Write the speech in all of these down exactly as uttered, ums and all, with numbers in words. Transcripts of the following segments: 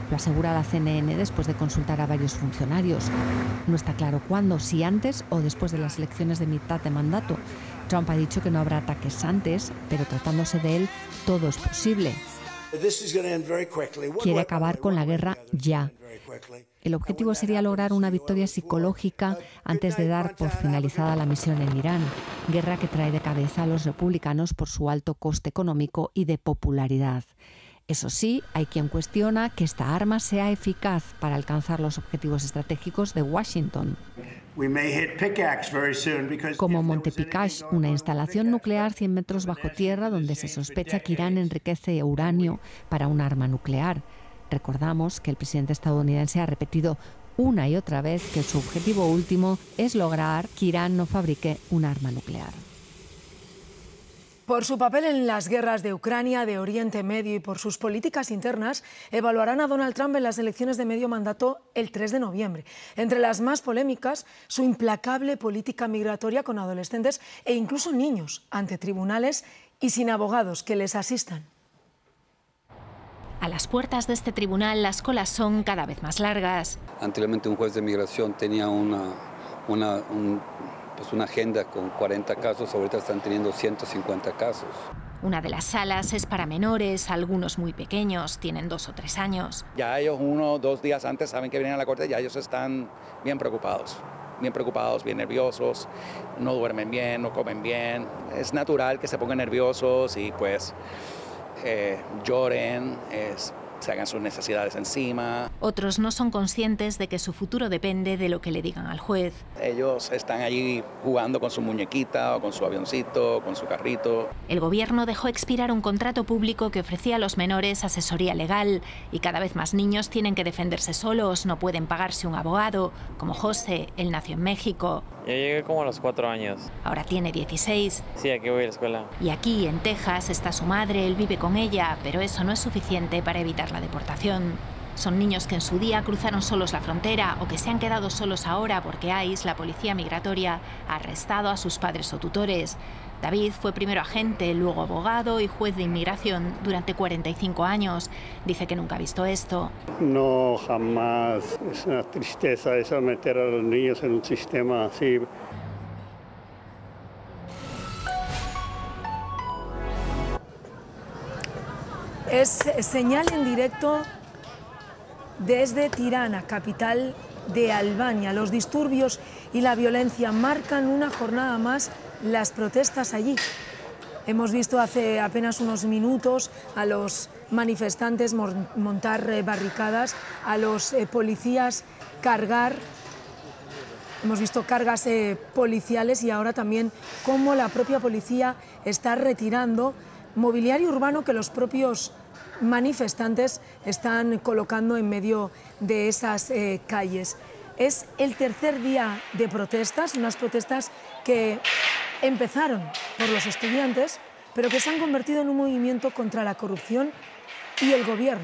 Lo asegura la C N N después de consultar a varios funcionarios. No está claro cuándo, si antes o después de las elecciones de mitad de mandato. Trump ha dicho que no habrá ataques antes, pero tratándose de él, todo es posible. Quiere acabar con la guerra ya. El objetivo sería lograr una victoria psicológica antes de dar por finalizada la misión en Irán, guerra que trae de cabeza a los republicanos por su alto coste económico y de popularidad. Eso sí, hay quien cuestiona que esta arma sea eficaz para alcanzar los objetivos estratégicos de Washington. Como Monte Picache, una instalación nuclear cien metros bajo tierra donde se sospecha que Irán enriquece uranio para un arma nuclear. Recordamos que el presidente estadounidense ha repetido una y otra vez que su objetivo último es lograr que Irán no fabrique un arma nuclear. Por su papel en las guerras de Ucrania, de Oriente Medio y por sus políticas internas, evaluarán a Donald Trump en las elecciones de medio mandato el tres de noviembre. Entre las más polémicas, su implacable política migratoria con adolescentes e incluso niños ante tribunales y sin abogados que les asistan. A las puertas de este tribunal las colas son cada vez más largas. Anteriormente un juez de migración tenía una, una, un, pues una agenda con cuarenta casos, ahorita están teniendo ciento cincuenta casos. Una de las salas es para menores, algunos muy pequeños, tienen dos o tres años. Ya ellos uno o dos días antes saben que vienen a la corte, ya ellos están bien preocupados. bien preocupados, bien nerviosos, no duermen bien, no comen bien. Es natural que se pongan nerviosos y pues eh, lloren, es, se hagan sus necesidades encima. Otros no son conscientes de que su futuro depende de lo que le digan al juez. Ellos están allí jugando con su muñequita o con su avioncito o con su carrito. El gobierno dejó expirar un contrato público que ofrecía a los menores asesoría legal y cada vez más niños tienen que defenderse solos, no pueden pagarse un abogado, como José, él nació en México. Yo llegué como a los cuatro años. Ahora tiene dieciséis. Sí, aquí voy a la escuela. Y aquí, en Texas, está su madre, él vive con ella, pero eso no es suficiente para evitar la deportación. Son niños que en su día cruzaron solos la frontera o que se han quedado solos ahora porque ICE, la policía migratoria, ha arrestado a sus padres o tutores. David fue primero agente, luego abogado y juez de inmigración durante cuarenta y cinco años. Dice que nunca ha visto esto. No, jamás. Es una tristeza eso, meter a los niños en un sistema así. Es señal en directo desde Tirana, capital de Albania. Los disturbios y la violencia marcan una jornada más las protestas allí. Hemos visto hace apenas unos minutos a los manifestantes montar barricadas, a los eh, policías cargar. Hemos visto cargas eh, policiales y ahora también cómo la propia policía está retirando mobiliario urbano que los propios manifestantes están colocando en medio de esas eh, calles. Es el tercer día de protestas, unas protestas que empezaron por los estudiantes, pero que se han convertido en un movimiento contra la corrupción y el gobierno.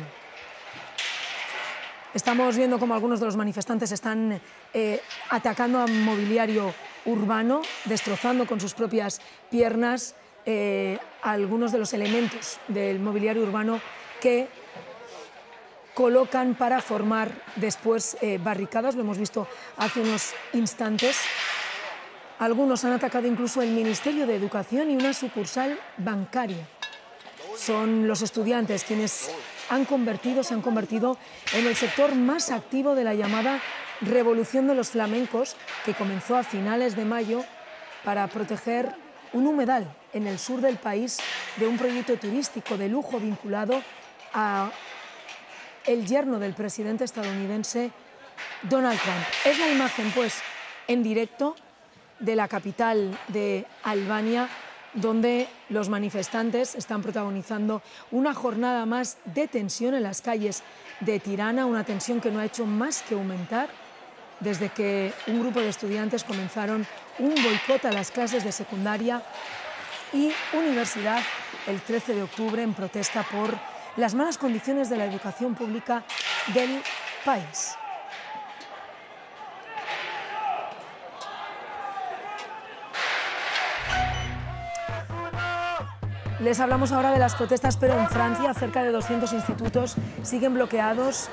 Estamos viendo cómo algunos de los manifestantes están eh, atacando a mobiliario urbano, destrozando con sus propias piernas eh, algunos de los elementos del mobiliario urbano que colocan para formar después eh, barricadas. Lo hemos visto hace unos instantes. Algunos han atacado incluso el Ministerio de Educación y una sucursal bancaria. Son los estudiantes quienes han convertido, se han convertido en el sector más activo de la llamada Revolución de los Flamencos, que comenzó a finales de mayo para proteger un humedal en el sur del país de un proyecto turístico de lujo vinculado a el yerno del presidente estadounidense Donald Trump. Es la imagen, pues, en directo de la capital de Albania, donde los manifestantes están protagonizando una jornada más de tensión en las calles de Tirana, una tensión que no ha hecho más que aumentar desde que un grupo de estudiantes comenzaron un boicot a las clases de secundaria y universidad el trece de octubre en protesta por las malas condiciones de la educación pública del país. Les hablamos ahora de las protestas, pero en Francia cerca de doscientos institutos siguen bloqueados